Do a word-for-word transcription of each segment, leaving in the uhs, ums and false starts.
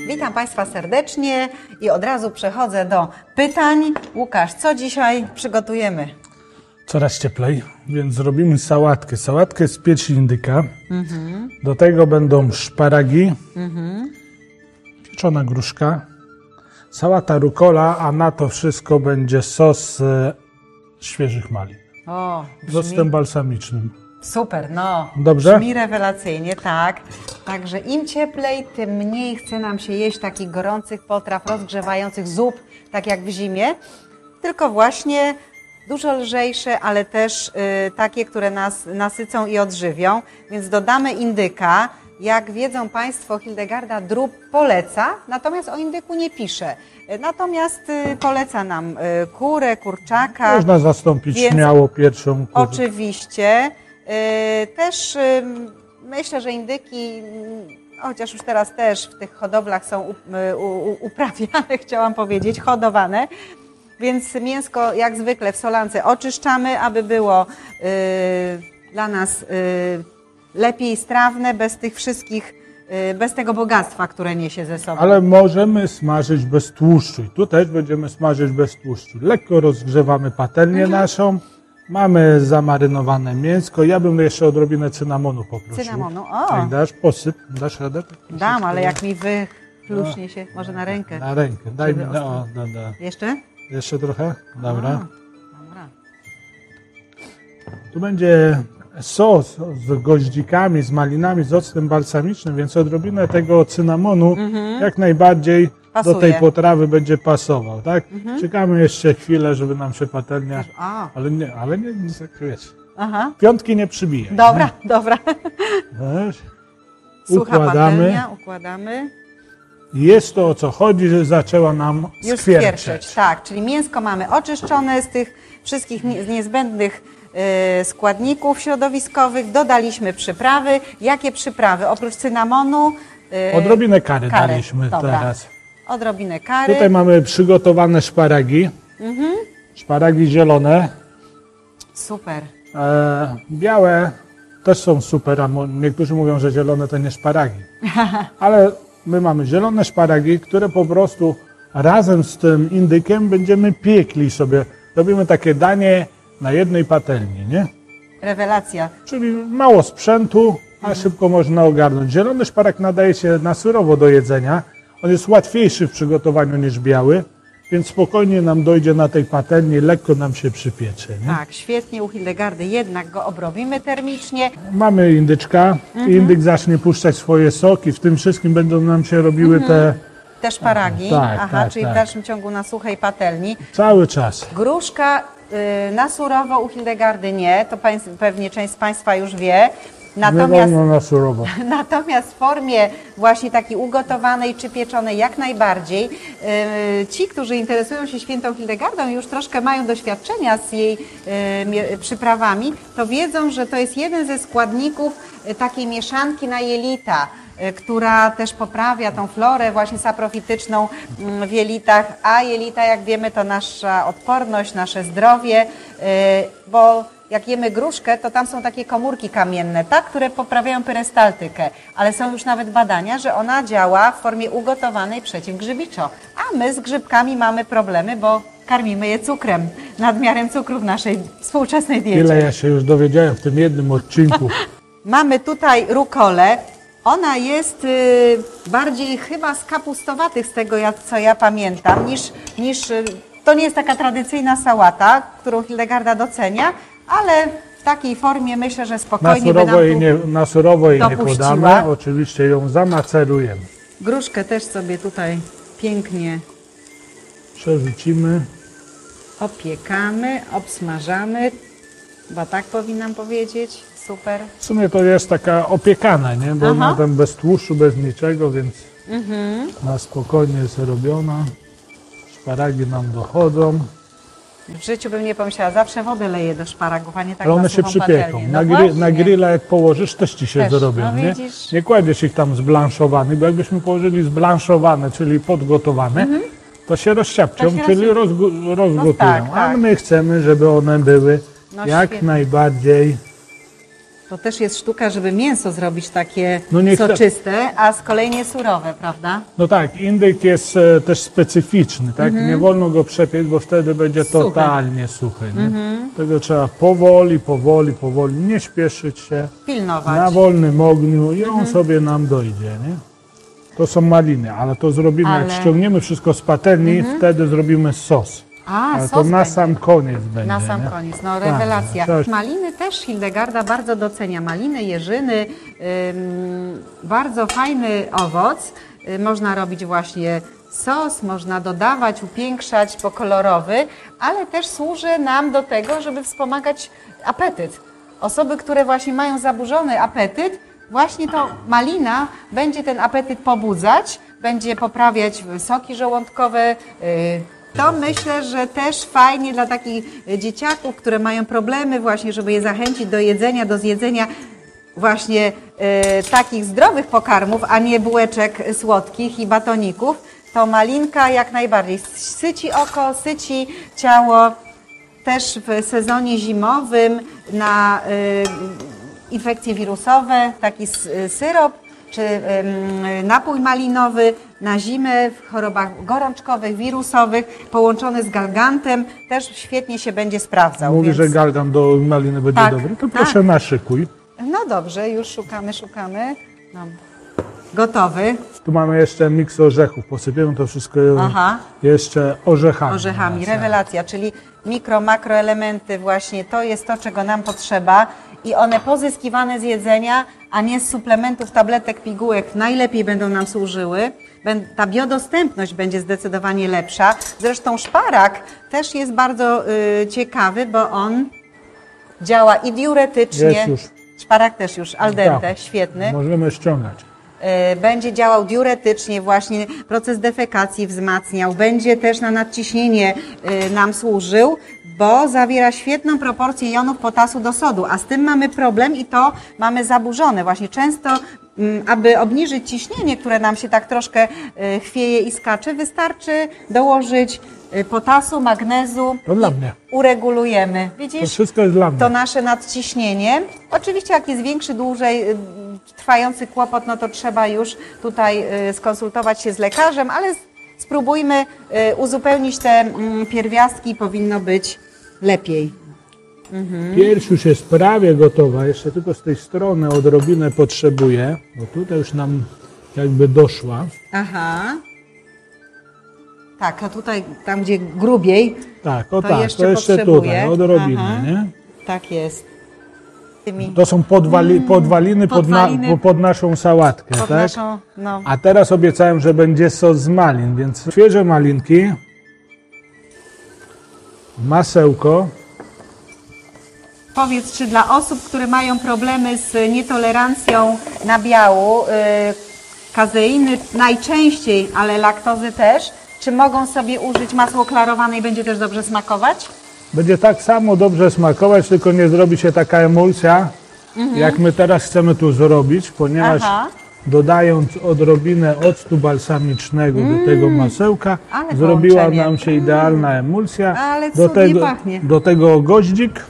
Witam Państwa serdecznie i od razu przechodzę do pytań. Łukasz, co dzisiaj przygotujemy? Coraz cieplej, więc zrobimy sałatkę. Sałatkę z pieczy indyka. Mhm. Do tego będą szparagi, mhm. pieczona gruszka, sałata rucola, a na to wszystko będzie sos z świeżych malin. O, z octem balsamicznym. Super, no. Dobrze? Brzmi rewelacyjnie, tak. Także im cieplej, tym mniej chce nam się jeść takich gorących potraw, rozgrzewających zup, tak jak w zimie. Tylko właśnie dużo lżejsze, ale też y, takie, które nas nasycą i odżywią. Więc dodamy indyka. Jak wiedzą Państwo, Hildegarda Drób poleca, natomiast o indyku nie pisze. Natomiast y, poleca nam y, kurę, kurczaka. Można zastąpić śmiało pierwszą kurę. Oczywiście. Y, też y, myślę, że indyki, chociaż już teraz też w tych hodowlach są u, u, uprawiane, chciałam powiedzieć, hodowane. Więc mięsko jak zwykle w solance oczyszczamy, aby było y, dla nas y, lepiej strawne, bez tych wszystkich, y, bez tego bogactwa, które niesie ze sobą. Ale możemy smażyć bez tłuszczu. I tu też będziemy smażyć bez tłuszczu. Lekko rozgrzewamy patelnię mhm. naszą. Mamy zamarynowane mięsko. Ja bym jeszcze odrobinę cynamonu poprosił. Cynamonu, o! Tak, dasz posyp, dasz radę? Dam, ale jak mi wychluśnie się, może na rękę. Na rękę, daj mi, no, o, da, da. Jeszcze? Jeszcze trochę? Dobra. A, dobra. Tu będzie sos z goździkami, z malinami, z octem balsamicznym, więc odrobinę tego cynamonu mm-hmm. jak najbardziej pasuje. Do tej potrawy będzie pasował, tak? Mm-hmm. Czekamy jeszcze chwilę, żeby nam się patelnia... A. Ale nie, ale nie, nie zakryć. Aha. Piątki nie przybijaj. Dobra, nie? dobra. Weź. Sucha układamy. Patelnia, układamy. Jest to, o co chodzi, że zaczęła nam Już skwierczeć. skwierczeć. Tak, czyli mięsko mamy oczyszczone z tych wszystkich nie, z niezbędnych y, składników środowiskowych. Dodaliśmy przyprawy. Jakie przyprawy? Oprócz cynamonu... Y, Odrobinę kary, kary. daliśmy Dobra. teraz. Odrobinę kary. Tutaj mamy przygotowane szparagi. Mhm. Szparagi zielone. Super. E, białe też są super, a niektórzy mówią, że zielone to nie szparagi. Ale my mamy zielone szparagi, które po prostu razem z tym indykiem będziemy piekli sobie. Robimy takie danie na jednej patelni, nie? Rewelacja. Czyli mało sprzętu, a mhm. szybko można ogarnąć. Zielony szparag nadaje się na surowo do jedzenia. On jest łatwiejszy w przygotowaniu niż biały, więc spokojnie nam dojdzie na tej patelni, lekko nam się przypiecze. Nie? Tak, świetnie u Hildegardy, jednak go obrobimy termicznie. Mamy indyczka, mhm. indyk zacznie puszczać swoje soki, w tym wszystkim będą nam się robiły mhm. te... Te szparagi, tak, aha, tak, czyli tak. w dalszym ciągu na suchej patelni. Cały czas. Gruszka y, na surowo u Hildegardy nie, to pań, pewnie część z Państwa już wie. Natomiast, nie na surowo. Natomiast w formie właśnie takiej ugotowanej czy pieczonej jak najbardziej. Yy, ci, którzy interesują się świętą Hildegardą i już troszkę mają doświadczenia z jej yy, przyprawami, to wiedzą, że to jest jeden ze składników yy, takiej mieszanki na jelita, yy, która też poprawia tą florę właśnie saprofityczną yy, w jelitach, a jelita, jak wiemy, to nasza odporność, nasze zdrowie, yy, bo jak jemy gruszkę, to tam są takie komórki kamienne, tak, które poprawiają perystaltykę, ale są już nawet badania, że ona działa w formie ugotowanej przeciwgrzybiczo. A my z grzybkami mamy problemy, bo karmimy je cukrem, nadmiarem cukru w naszej współczesnej diecie. Ile ja się już dowiedziałem w tym jednym odcinku. Mamy tutaj rukolę. Ona jest y, bardziej chyba z kapustowatych, z tego ja, co ja pamiętam, niż, niż y, to nie jest taka tradycyjna sałata, którą Hildegarda docenia, ale w takiej formie myślę, że spokojnie na surowo by nam jej nie, na surowo jej nie dopuściła. podamy, oczywiście ją zamacerujemy. Gruszkę też sobie tutaj pięknie przerzucimy, opiekamy, obsmażamy, chyba tak powinnam powiedzieć, super. W sumie to jest taka opiekana, nie? Bo ona tam bez tłuszczu, bez niczego, więc mhm. na spokojnie jest robiona. Szparagi nam dochodzą. W życiu bym nie pomyślała, zawsze wodę leję do szparagów, a nie tak. Ale one na się przypieką. No na, gry, na grilla jak położysz, też ci się też zrobią, no nie? Widzisz? Nie kładziesz ich tam zblanszowanych, bo jakbyśmy położyli zblanszowane, czyli podgotowane, mhm. to się rozsiapczą, to się czyli rozgo, rozgotują. No tak, tak. A my chcemy, żeby one były no jak świetnie. najbardziej To też jest sztuka, żeby mięso zrobić takie No niech- soczyste, a z kolei nie surowe, prawda? No tak, indyk jest e, też specyficzny, tak? Nie wolno go przepiec, bo wtedy będzie Suchy. totalnie suchy. Nie? Tego trzeba powoli, powoli, powoli, nie śpieszyć się, Pilnować. na wolnym ogniu i on sobie nam dojdzie, nie? To są maliny, ale to zrobimy, Ale- jak ściągniemy wszystko z patelni, wtedy zrobimy sos. A, Ale sos to na będzie. sam koniec będzie, Na sam nie? koniec, no Tak, rewelacja. coś. Maliny też Hildegarda bardzo docenia. Maliny, jeżyny, ym, bardzo fajny owoc. Y, można robić właśnie sos, można dodawać, upiększać, pokolorowy, ale też służy nam do tego, żeby wspomagać apetyt. Osoby, które właśnie mają zaburzony apetyt, właśnie to malina będzie ten apetyt pobudzać, będzie poprawiać soki żołądkowe. y, To myślę, że też fajnie dla takich dzieciaków, które mają problemy właśnie, żeby je zachęcić do jedzenia, do zjedzenia właśnie e, takich zdrowych pokarmów, a nie bułeczek słodkich i batoników, to malinka jak najbardziej syci oko, syci ciało. Też w sezonie zimowym na e, infekcje wirusowe taki s- syrop czy em, napój malinowy na zimę w chorobach gorączkowych, wirusowych, połączony z galgantem, też świetnie się będzie sprawdzał. Mówi, więc... że galgan do maliny będzie Tak, dobry, to tak. proszę naszykuj. No dobrze, już szukamy, szukamy. No. Gotowy. Tu mamy jeszcze miks orzechów, posypiemy to wszystko Aha. jeszcze orzechami. Orzechami, Teraz, rewelacja, czyli mikro, makroelementy właśnie, to jest to, czego nam potrzeba i one pozyskiwane z jedzenia, a nie z suplementów, tabletek, pigułek najlepiej będą nam służyły. Bę- Ta biodostępność będzie zdecydowanie lepsza. Zresztą szparak też jest bardzo y, ciekawy, bo on działa i diuretycznie. Jest już. Szparak też już, al dente, Tak. świetny. Możemy ściągać. E, będzie działał diuretycznie, właśnie proces defekacji wzmacniał, będzie też na nadciśnienie e, nam służył, bo zawiera świetną proporcję jonów potasu do sodu, a z tym mamy problem i to mamy zaburzone. Właśnie często, mm, aby obniżyć ciśnienie, które nam się tak troszkę e, chwieje i skacze, wystarczy dołożyć e, potasu, magnezu To dla i mnie. uregulujemy. To Widzisz? wszystko jest dla mnie. To nasze nadciśnienie. Oczywiście jak jest większy, dłużej y, trwający kłopot, no to trzeba już tutaj y, skonsultować się z lekarzem, ale s- spróbujmy y, uzupełnić te mm, pierwiastki, powinno być lepiej. Pierś już jest prawie gotowa, jeszcze tylko z tej strony odrobinę potrzebuję, bo tutaj już nam jakby doszła. Aha. Tak, a tutaj, tam gdzie grubiej, Tak, o to tak, jeszcze to jeszcze potrzebuje. tutaj, odrobinę, Aha. nie? tak jest. Tymi To są podwali, podwaliny, pod, na, podwaliny. pod naszą sałatkę, pod tak? naszą, no, A teraz obiecałem, że będzie sos z malin, więc świeże malinki, masełko, Powiedz, czy dla osób, które mają problemy z nietolerancją nabiału, y, kazeiny najczęściej, ale laktozy też, czy mogą sobie użyć masło klarowane i będzie też dobrze smakować? będzie tak samo dobrze smakować, tylko nie zrobi się taka emulsja, jak my teraz chcemy tu zrobić, ponieważ Aha. dodając odrobinę octu balsamicznego do tego masełka, ale zrobiła połączenie. nam się idealna emulsja. Ale do cudnie tego, pachnie. do tego goździk,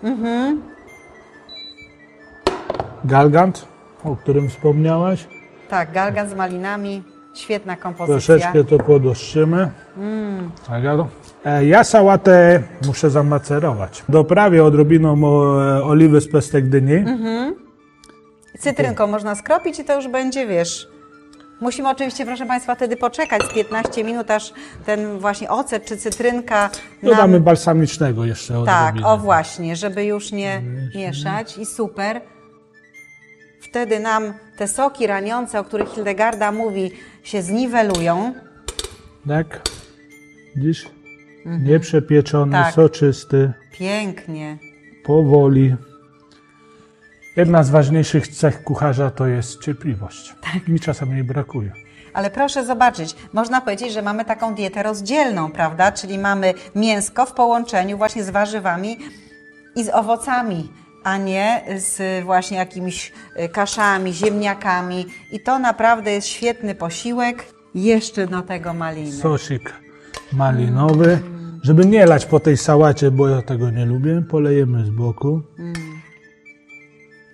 galgant, o którym wspomniałaś. Tak, galgan z malinami, świetna kompozycja. Troszeczkę to podostrzymy. Tak, e, Ja sałatę muszę zamacerować. Doprawię odrobiną e, oliwy z pestek dyni. Cytrynką można skropić i to już będzie, wiesz... Musimy oczywiście, proszę Państwa, wtedy poczekać z piętnaście minut, aż ten właśnie ocet czy cytrynka Dodamy nam... balsamicznego jeszcze Tak, odrobinę. o właśnie, żeby już nie mieszać i super. Wtedy nam te soki raniące, o których Hildegarda mówi, się zniwelują. Tak. Dziś nieprzepieczony, Tak. soczysty, Pięknie. powoli. Jedna z ważniejszych cech kucharza to jest cierpliwość. Tak. Mi czasami jej brakuje. Ale proszę zobaczyć, można powiedzieć, że mamy taką dietę rozdzielną, prawda? Czyli mamy mięsko w połączeniu właśnie z warzywami i z owocami, a nie z właśnie jakimiś y, kaszami, ziemniakami. I to naprawdę jest świetny posiłek. Jeszcze do tego maliny. Sosik malinowy. Żeby nie lać po tej sałacie, bo ja tego nie lubię, polejemy z boku.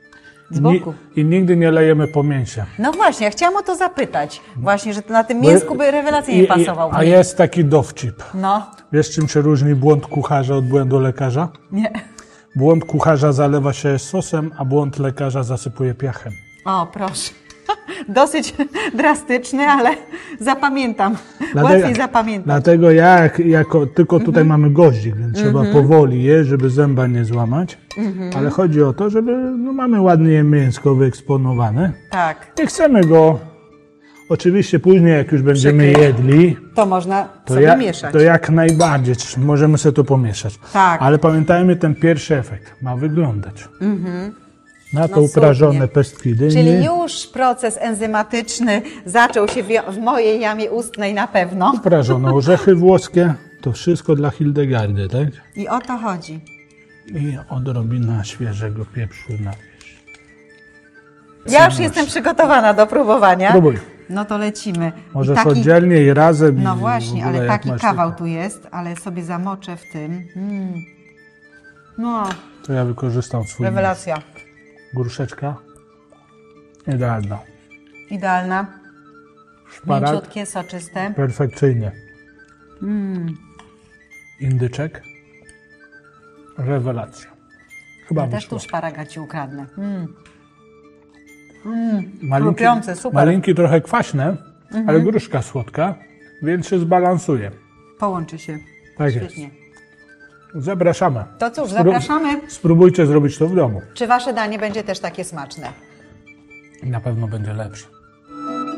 z Ni- boku. I nigdy nie lejemy po mięsie. No właśnie, ja chciałam o to zapytać. Właśnie, że to na tym mięsku by rewelacyjnie I- i- pasował. A jest taki dowcip. No, Wiesz, czym się różni błąd kucharza od błędu lekarza? nie. Błąd kucharza zalewa się sosem, a błąd lekarza zasypuje piachem. O, proszę. Dosyć drastyczny, ale zapamiętam. Dlatego- Łatwiej zapamiętać. Dlatego ja, jak, jako, tylko Mhm. tutaj mamy goździk, więc trzeba powoli je, żeby zęba nie złamać. Mhm. Ale chodzi o to, żeby no, mamy ładnie mięsko wyeksponowane. Tak, Nie chcemy go. Oczywiście później, jak już będziemy Przykryć. jedli, to można to, sobie ja, mieszać. to jak najbardziej możemy sobie to pomieszać. Tak. Ale pamiętajmy, ten pierwszy efekt ma wyglądać. Na to No uprażone cudnie. pestki dyni. Czyli już proces enzymatyczny zaczął się w- w mojej jamie ustnej na pewno. Uprażone orzechy włoskie. To wszystko dla Hildegardy, tak? I o to chodzi. I odrobina świeżego pieprzu na wierzch. Ja już jestem przygotowana do próbowania. Próbuj. No to lecimy. Możesz I taki, oddzielnie i razem. no i w właśnie, ogóle ale jak taki masz kawał tylko. tu jest, ale sobie zamoczę w tym. Mm. No, To ja wykorzystam swój rewelacja. gruszeczka. Idealna. Idealna. Szparak. Mięciutkie, soczyste. Perfekcyjnie. Mm. Indyczek. Rewelacja. Chyba Ja też wyszło. tu szparaga ci ukradnę. Mm. Malinki, chrupiące, super. malinki trochę kwaśne, ale gruszka słodka, więc się zbalansuje. Połączy się. Tak Świetnie. jest. Zapraszamy. To cóż, Spró- zapraszamy. Spróbujcie zrobić to w domu. Czy wasze danie będzie też takie smaczne? Na pewno będzie lepsze.